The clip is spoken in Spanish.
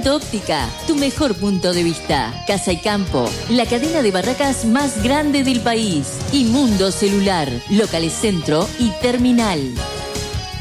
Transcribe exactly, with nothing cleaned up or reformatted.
Alto Óptica, tu mejor punto de vista. Casa y Campo, la cadena de barracas más grande del país. Y Mundo Celular, locales centro y terminal.